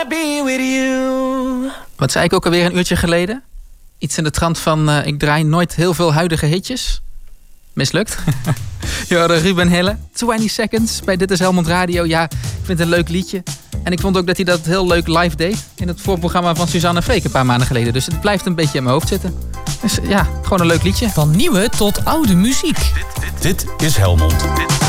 Be with you. Wat zei ik ook alweer een uurtje geleden? Iets in de trant van ik draai nooit heel veel huidige hitjes. Mislukt. Ruben Hille, 20 Seconds bij Dit is Helmond Radio. Ja, ik vind het een leuk liedje. En ik vond ook dat hij dat heel leuk live deed in het voorprogramma van Suzanne Freek een paar maanden geleden. Dus het blijft een beetje in mijn hoofd zitten. Dus ja, gewoon een leuk liedje. Van nieuwe tot oude muziek. Dit is Helmond.